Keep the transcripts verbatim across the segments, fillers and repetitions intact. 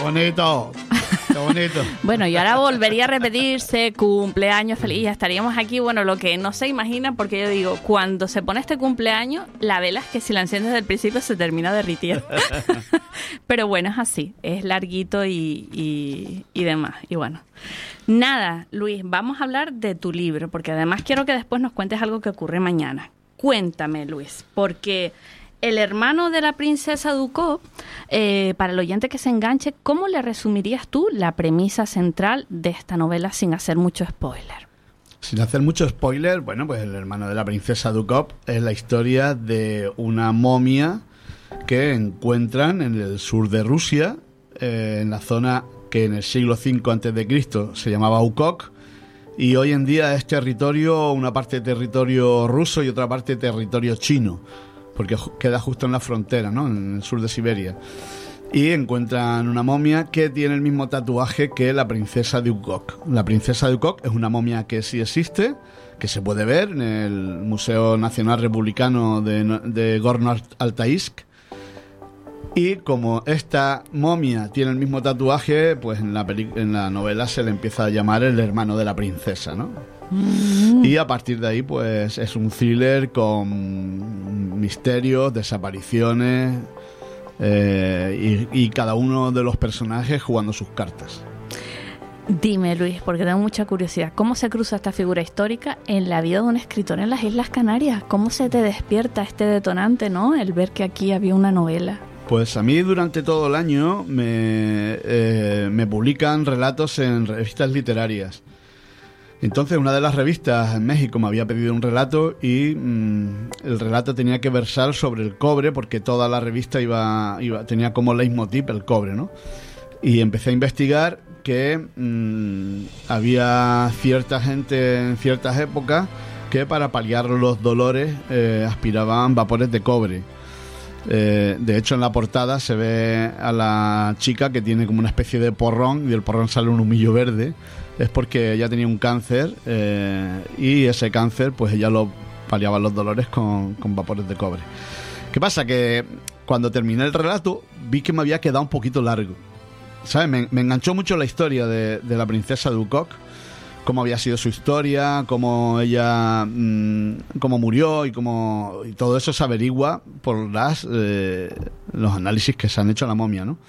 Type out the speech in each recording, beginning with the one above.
bonito! ¡Qué bonito! Bueno, y ahora volvería a repetirse cumpleaños feliz. Ya estaríamos aquí. Bueno, lo que no se imagina, porque yo digo, cuando se pone este cumpleaños, la vela es que si la enciendes desde el principio se termina derritiendo. Pero bueno, es así. Es larguito y, y, y demás. Y bueno, nada, Luis, vamos a hablar de tu libro, porque además quiero que después nos cuentes algo que ocurre mañana. Cuéntame, Luis, porque El hermano de la princesa Dukov, eh, para el oyente que se enganche, ¿cómo le resumirías tú la premisa central de esta novela sin hacer mucho spoiler? Sin hacer mucho spoiler, bueno, pues El hermano de la princesa Dukov es la historia de una momia que encuentran en el sur de Rusia, eh, en la zona que en el siglo cinco antes de Cristo se llamaba Ukok, y hoy en día es territorio, una parte territorio ruso y otra parte territorio chino, porque queda justo en la frontera, ¿no? En el sur de Siberia. Y encuentran una momia que tiene el mismo tatuaje que la princesa de Ukok. La princesa de Ukok es una momia que sí existe, que se puede ver en el Museo Nacional Republicano de, de Gorno-Altaisk. Y como esta momia tiene el mismo tatuaje, pues en la, peli- en la novela se le empieza a llamar el hermano de la princesa, ¿no? Mm. Y a partir de ahí, pues es un thriller con misterios, desapariciones, eh, y, y cada uno de los personajes jugando sus cartas. Dime, Luis, porque tengo mucha curiosidad, ¿cómo se cruza esta figura histórica en la vida de un escritor en las Islas Canarias? ¿Cómo se te despierta este detonante, ¿no? El ver que aquí había una novela. Pues a mí durante todo el año me, eh, me publican relatos en revistas literarias. Entonces una de las revistas en México me había pedido un relato y mmm, el relato tenía que versar sobre el cobre, porque toda la revista iba, iba tenía como leitmotiv el cobre, ¿no? Y empecé a investigar que mmm, había cierta gente en ciertas épocas que para paliar los dolores eh, aspiraban vapores de cobre. Eh, de hecho, en la portada se ve a la chica que tiene como una especie de porrón, y del porrón sale un humillo verde. Es porque ella tenía un cáncer, eh, y ese cáncer pues ella lo paliaba los dolores con, con vapores de cobre. ¿Qué pasa? Que cuando terminé el relato vi que me había quedado un poquito largo, ¿sabes? Me, me enganchó mucho la historia de, de la princesa de Ukok, cómo había sido su historia, cómo ella mmm, cómo murió y cómo y todo eso se averigua por las eh, los análisis que se han hecho a la momia, ¿no?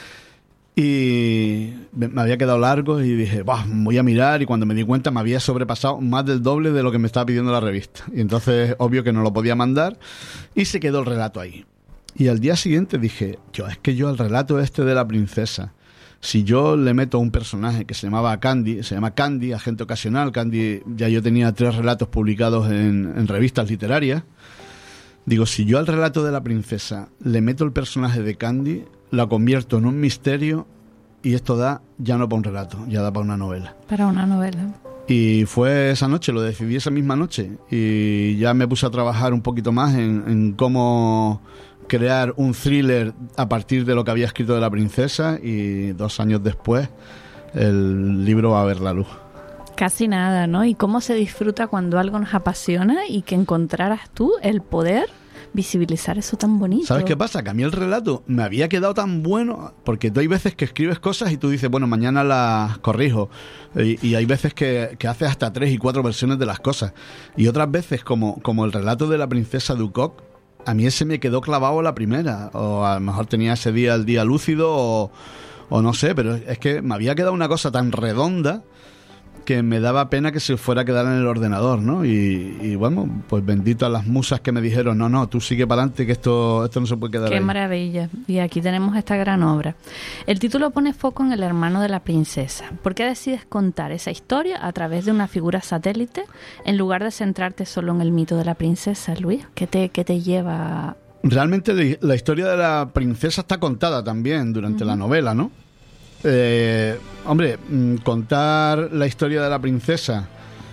Y me había quedado largo y dije, bah, voy a mirar, y cuando me di cuenta me había sobrepasado más del doble de lo que me estaba pidiendo la revista. Y entonces, obvio que no lo podía mandar y se quedó el relato ahí. Y al día siguiente dije, yo, es que yo al relato este de la princesa, si yo le meto un personaje que se llamaba Candy, se llama Candy, agente ocasional, Candy, ya yo tenía tres relatos publicados en, en revistas literarias, digo, si yo al relato de la princesa le meto el personaje de Candy, la convierto en un misterio y esto da ya no para un relato, ya da para una novela. Para una novela. Y fue esa noche, lo decidí esa misma noche, y ya me puse a trabajar un poquito más en, en cómo crear un thriller a partir de lo que había escrito de la princesa, y dos años después el libro va a ver la luz. Casi nada, ¿no? Y cómo se disfruta cuando algo nos apasiona y que encontraras tú el poder visibilizar eso tan bonito. ¿Sabes qué pasa? Que a mí el relato me había quedado tan bueno, porque tú hay veces que escribes cosas y tú dices, bueno, mañana las corrijo, y, y hay veces que, que haces hasta tres y cuatro versiones de las cosas, y otras veces, como, como el relato de la princesa de Ukok, a mí ese me quedó clavado la primera, o a lo mejor tenía ese día el día lúcido, o, o no sé, pero es que me había quedado una cosa tan redonda que me daba pena que se fuera a quedar en el ordenador, ¿no? Y, y bueno, pues bendito a las musas que me dijeron, no, no, tú sigue para adelante, que esto, esto no se puede quedar Qué ahí. maravilla. Y aquí tenemos esta gran obra. El título pone foco en el hermano de la princesa. ¿Por qué decides contar esa historia a través de una figura satélite en lugar de centrarte solo en el mito de la princesa, Luis? ¿Qué te, qué te lleva? Realmente la historia de la princesa está contada también durante uh-huh. la novela, ¿no? Eh, hombre, contar la historia de la princesa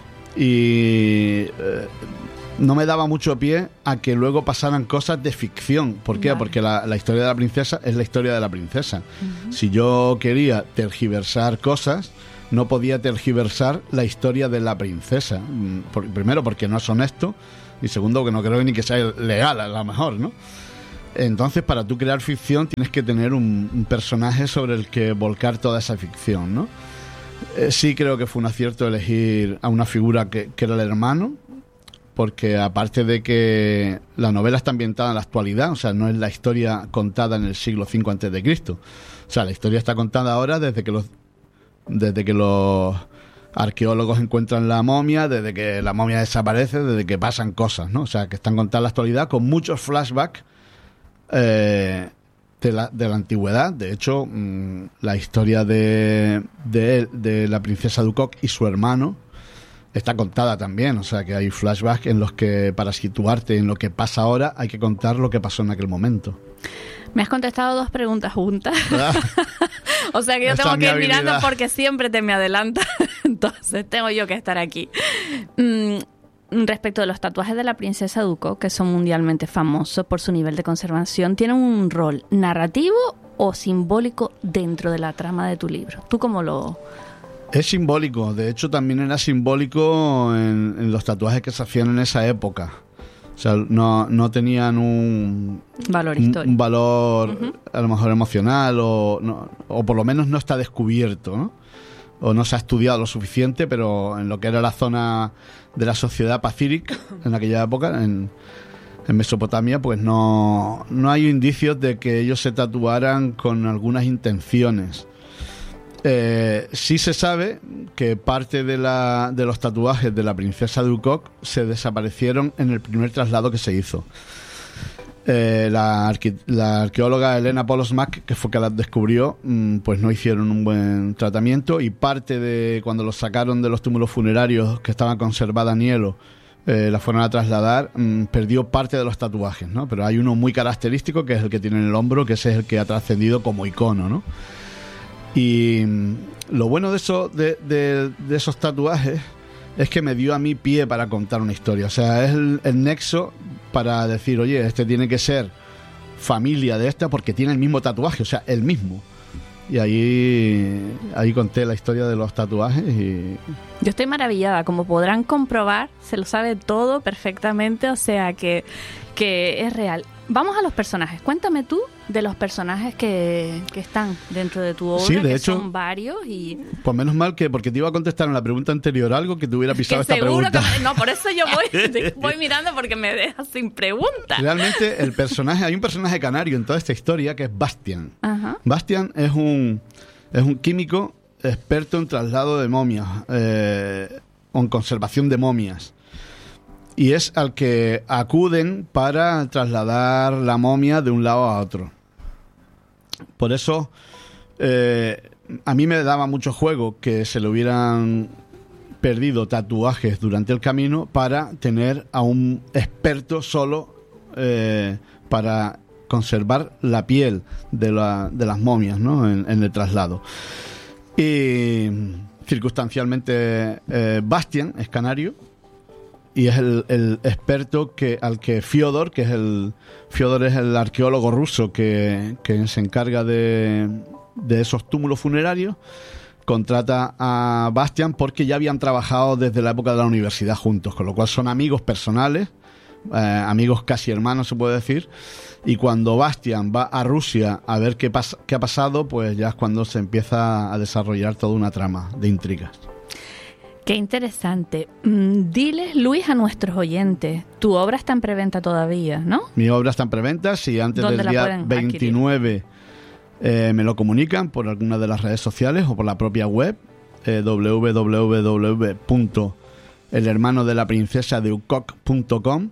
y eh, no me daba mucho pie a que luego pasaran cosas de ficción. ¿Por qué? Vale. Porque la, la historia de la princesa es la historia de la princesa. Uh-huh. Si yo quería tergiversar cosas, no podía tergiversar la historia de la princesa. Por, primero, porque no es honesto, y segundo, que no creo ni que sea legal, a lo mejor, ¿no? Entonces, para tú crear ficción tienes que tener un, un personaje sobre el que volcar toda esa ficción, ¿no? Eh, sí creo que fue un acierto elegir a una figura que, que era el hermano, porque aparte de que la novela está ambientada en la actualidad, o sea, no es la historia contada en el siglo cinco antes de Cristo. O sea, la historia está contada ahora desde que los desde que los arqueólogos encuentran la momia, desde que la momia desaparece, desde que pasan cosas, ¿no? O sea, que están contadas en la actualidad con muchos flashbacks eh, de, la, de la antigüedad. De hecho, mmm, la historia de, de, de la princesa Dukok y su hermano está contada también, o sea que hay flashbacks en los que para situarte en lo que pasa ahora hay que contar lo que pasó en aquel momento. Me has contestado dos preguntas juntas. O sea que yo Esa tengo es que mi ir mirando habilidad. porque siempre te me adelantas. Entonces tengo yo que estar aquí. Mm, respecto de los tatuajes de la princesa Dukok, que son mundialmente famosos por su nivel de conservación, ¿tienen un rol narrativo o simbólico dentro de la trama de tu libro? ¿Tú cómo lo...? Es simbólico, de hecho también era simbólico en, en los tatuajes que se hacían en esa época. O sea, no, no tenían un valor un, histórico. un valor Uh-huh. a lo mejor emocional o, no, o por lo menos no está descubierto, ¿no? O no se ha estudiado lo suficiente, pero en lo que era la zona de la sociedad pacífica en aquella época, en, en Mesopotamia, pues no, no hay indicios de que ellos se tatuaran con algunas intenciones. Eh, sí se sabe que parte de, la, de los tatuajes de la princesa Dukok se desaparecieron en el primer traslado que se hizo. Eh, la, arque- la arqueóloga Elena Polosmak, que fue que las descubrió, mmm, pues no hicieron un buen tratamiento, y parte de cuando los sacaron de los túmulos funerarios que estaban conservadas en hielo, eh, la fueron a trasladar, mmm, perdió parte de los tatuajes, ¿no? Pero hay uno muy característico que es el que tiene en el hombro, que ese es el que ha trascendido como icono, ¿no? Y lo bueno de, eso, de, de, de esos tatuajes es que me dio a mí pie para contar una historia. O sea, es el, el nexo para decir, oye, este tiene que ser familia de esta porque tiene el mismo tatuaje, o sea, el mismo. Y ahí, ahí conté la historia de los tatuajes y... Yo estoy maravillada, como podrán comprobar, se lo sabe todo perfectamente, o sea que, que es real. Vamos a los personajes. Cuéntame tú de los personajes que, que están dentro de tu obra, Sí, de que hecho, son varios y... Pues menos mal que, porque te iba a contestar en la pregunta anterior algo que te hubiera pisado Que esta seguro pregunta. que... No, por eso yo voy, voy mirando porque me dejas sin pregunta. Realmente el personaje, hay un personaje canario en toda esta historia que es Bastian. Ajá. Bastian es un, es un químico experto en traslado de momias, eh, o en conservación de momias. Y es al que acuden para trasladar la momia de un lado a otro. Por eso, eh, a mí me daba mucho juego que se le hubieran perdido tatuajes durante el camino para tener a un experto solo eh, para conservar la piel de, la, de las momias, ¿no? en, en el traslado. Y circunstancialmente eh, Bastian es canario y es el, el experto que al que Fyodor, que es el Fyodor es el arqueólogo ruso que, que se encarga de, de esos túmulos funerarios, contrata a Bastian porque ya habían trabajado desde la época de la universidad juntos, con lo cual son amigos personales, eh, amigos casi hermanos se puede decir, y cuando Bastian va a Rusia a ver qué, pas- qué ha pasado, pues ya es cuando se empieza a desarrollar toda una trama de intrigas. Qué interesante. Mm, Diles, Luis, a nuestros oyentes, tu obra está en preventa todavía, ¿no? Mi obra está en preventa, si antes ¿Dónde del la día pueden veintinueve eh, me lo comunican por alguna de las redes sociales o por la propia web, eh, doble u doble u doble u punto el hermano de la princesa de Dukok punto com,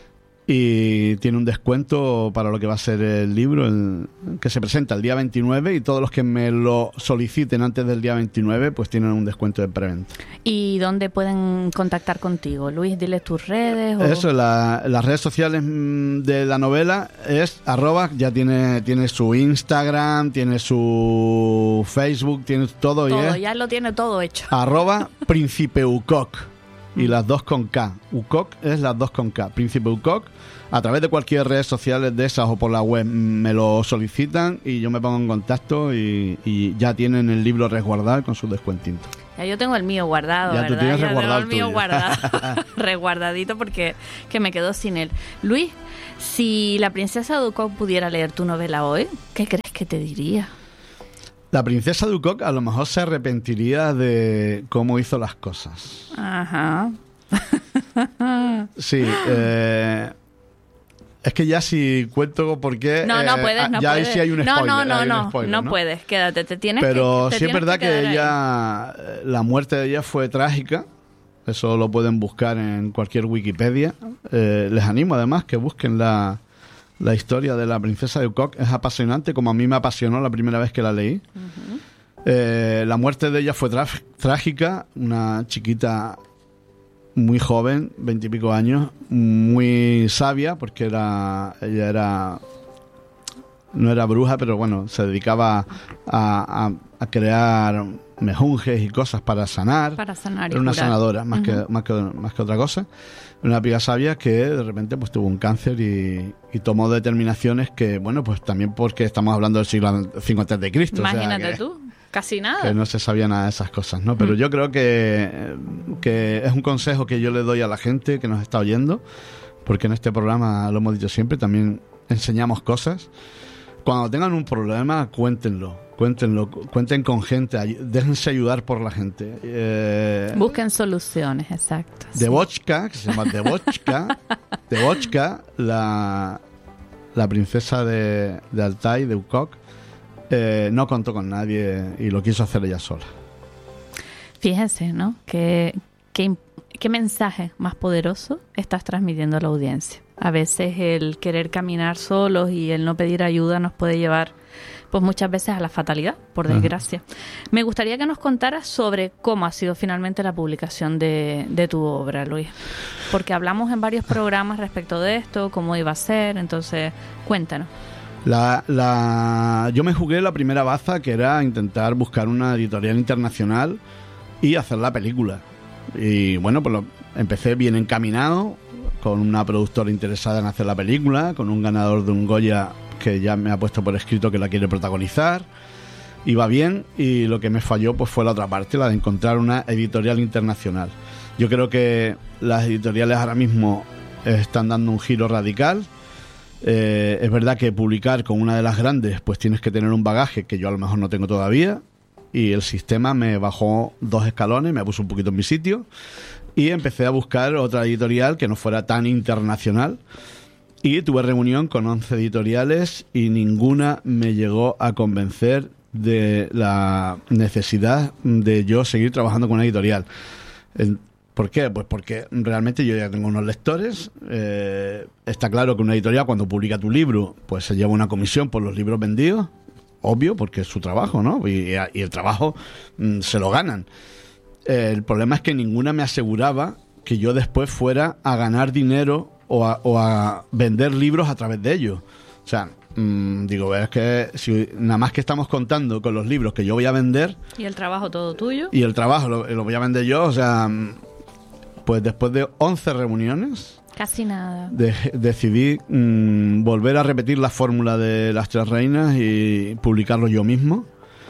y tiene un descuento para lo que va a ser el libro el, que se presenta el día veintinueve, y todos los que me lo soliciten antes del día veintinueve pues tienen un descuento de preventa. ¿Y dónde pueden contactar contigo? Luis, diles tus redes. O... Eso, la, las redes sociales mm, de la novela es arroba, ya tiene, tiene su Instagram, tiene su Facebook, tiene todo, todo, y es ya lo tiene todo hecho. arroba Príncipe Ukok, y las dos con K. Ukok es las dos con K. Príncipe Ukok. A través de cualquier red social de esas o por la web me lo solicitan y yo me pongo en contacto y, y ya tienen el libro resguardado con su descuentito. Ya yo tengo el mío guardado, ya ¿verdad? Tú tienes ya resguardado tengo el mío el tuyo. guardado, resguardadito porque que me quedo sin él. Luis, si la princesa Ducoc pudiera leer tu novela hoy, ¿qué crees que te diría? La princesa Ducoc a lo mejor se arrepentiría de cómo hizo las cosas. Ajá. Sí, eh... es que ya si cuento por qué... No, no eh, puedes, no ya puedes. ahí sí hay un no, spoiler. no, no, hay un no, spoiler, no, ¿no? puedes, quédate, te tienes Pero que te sí es tienes verdad que, que, quedar ella, eh, la muerte de ella fue trágica. Eso lo pueden buscar en cualquier Wikipedia. Eh, les animo además que busquen la, la historia de la princesa Ducoc. Es apasionante, como a mí me apasionó la primera vez que la leí. Uh-huh. Eh, la muerte de ella fue tra- trágica. Una chiquita muy joven, veintipico años, muy sabia, porque era ella era no era bruja, pero bueno, se dedicaba a, a, a crear mejunjes y cosas para sanar. Para sanar y Era una curar. sanadora, más, Uh-huh. que, más, que, más que otra cosa. Una piba sabia que de repente pues tuvo un cáncer y, y tomó determinaciones que, bueno, pues también porque estamos hablando del siglo cinco antes de Cristo. Imagínate o sea, que, tú, casi nada. que no se sabía nada de esas cosas, ¿no? Pero Mm. yo creo que, que es un consejo que yo le doy a la gente que nos está oyendo, porque en este programa, lo hemos dicho siempre, también enseñamos cosas. Cuando tengan un problema, cuéntenlo, cuéntenlo, cuenten con gente, ay- déjense ayudar por la gente. Eh, Busquen soluciones, exacto. sí. Debochka, que se llama Debochka, Debochka, la, la princesa de, de Altai, de Ducoc, eh, no contó con nadie y lo quiso hacer ella sola. Fíjense, ¿no? ¿Qué, qué, qué mensaje más poderoso estás transmitiendo a la audiencia? A veces el querer caminar solos y el no pedir ayuda nos puede llevar, pues muchas veces a la fatalidad, por desgracia. Ajá. Me gustaría que nos contaras sobre cómo ha sido finalmente la publicación de, de tu obra, Luis. Porque hablamos en varios programas respecto de esto, cómo iba a ser, entonces cuéntanos. La, la, yo me jugué la primera baza, que era intentar buscar una editorial internacional y hacer la película. Y bueno, pues lo, empecé bien encaminado, con una productora interesada en hacer la película, con un ganador de un Goya que ya me ha puesto por escrito que la quiere protagonizar. Iba bien, y lo que me falló pues fue la otra parte, la de encontrar una editorial internacional. Yo creo que las editoriales ahora mismo están dando un giro radical. Eh, es verdad que publicar con una de las grandes pues tienes que tener un bagaje que yo a lo mejor no tengo todavía, y el sistema me bajó dos escalones, me puso un poquito en mi sitio y empecé a buscar otra editorial que no fuera tan internacional, y tuve reunión con once editoriales y ninguna me llegó a convencer de la necesidad de yo seguir trabajando con una editorial. ¿Por qué? Pues porque realmente yo ya tengo unos lectores. Eh, está claro que una editorial, cuando publica tu libro, pues se lleva una comisión por los libros vendidos, obvio, porque es su trabajo, ¿no? Y, y el trabajo mm, se lo ganan. Eh, el problema es que ninguna me aseguraba que yo después fuera a ganar dinero o a, o a vender libros a través de ellos. O sea, mmm, digo, es que si nada más que estamos contando con los libros que yo voy a vender... Y el trabajo todo tuyo. Y el trabajo lo, lo voy a vender yo, o sea... Pues después de once reuniones... Casi nada. De, decidí mmm, volver a repetir la fórmula de Las Tres Reinas y publicarlo yo mismo.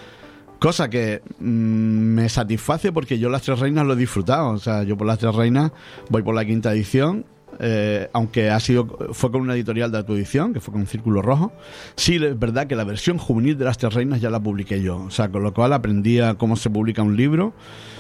Cosa que mmm, me satisface, porque yo Las Tres Reinas lo he disfrutado. O sea, yo por Las Tres Reinas voy por la quinta edición. Eh, aunque ha sido fue con una editorial de autoedición, que fue con Círculo Rojo. Sí, es verdad que la versión juvenil de Las Tres Reinas ya la publiqué yo. O sea, con lo cual aprendí a cómo se publica un libro.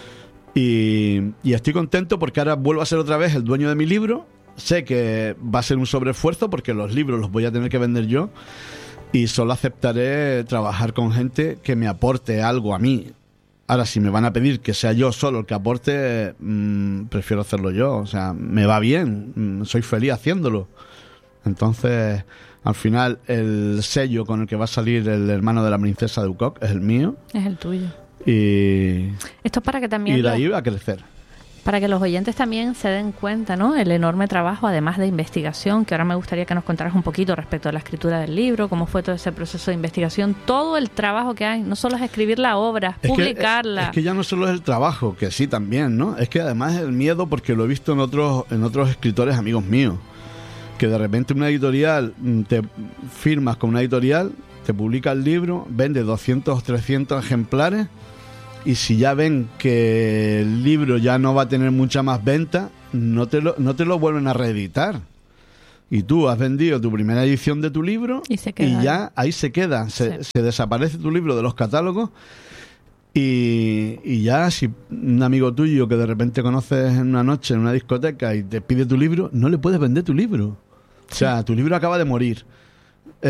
Y, y estoy contento porque ahora vuelvo a ser otra vez el dueño de mi libro. Sé que va a ser un sobreesfuerzo porque los libros los voy a tener que vender yo, y solo aceptaré trabajar con gente que me aporte algo a mí. Ahora, si me van a pedir que sea yo solo el que aporte, mmm, prefiero hacerlo yo. O sea, me va bien, mmm, soy feliz haciéndolo. Entonces, al final, el sello con el que va a salir El hermano de la princesa de Ducoc es el mío. Es el tuyo. Y, Esto es para que también y de los, ahí va a crecer. Para que los oyentes también se den cuenta, ¿no? El enorme trabajo, además de investigación, que ahora me gustaría que nos contaras un poquito respecto a la escritura del libro, cómo fue todo ese proceso de investigación, todo el trabajo que hay. No solo es escribir la obra, es publicarla. Que, es, es que ya no solo es el trabajo, que sí también, ¿no? Es que además es el miedo, porque lo he visto en otros, en otros escritores amigos míos, que de repente una editorial, te firmas con una editorial, te publica el libro, vende doscientos o trescientos ejemplares y si ya ven que el libro ya no va a tener mucha más venta, no te lo, no te lo vuelven a reeditar. Y tú has vendido tu primera edición de tu libro y, se queda y ya ahí se queda, se, sí. se desaparece tu libro de los catálogos y, y ya si un amigo tuyo que de repente conoces en una noche en una discoteca y te pide tu libro, no le puedes vender tu libro. O sea, sí. tu libro acaba de morir.